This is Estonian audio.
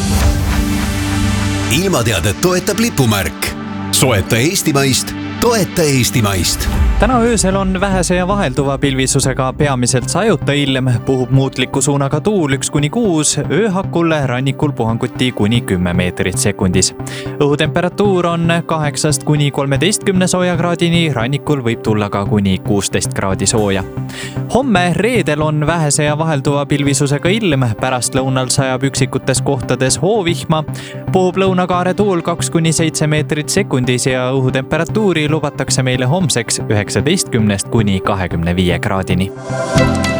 Ilmateadet toetab lipumärk. Soeta eestimaist, toeta eestimaist. Täna öösel on vähese ja vahelduva pilvisusega peamiselt sajuta ilm, puhub muutliku suunaga tuul 1-6, ööhakul rannikul puhanguti kuni 10 meetrit sekundis. Õhutemperatuur on 8-13 soojakraadini, rannikul võib tulla ka kuni 16 kraadi sooja. Homme reedel on vähese ja vahelduva pilvisusega ilm, pärast lõunal sajab üksikutes kohtades hoovihma, puhub lõunakaare tuul 2-7 meetrit sekundis ja õhutemperatuuri lubatakse meile homseks 19-25 kraadini.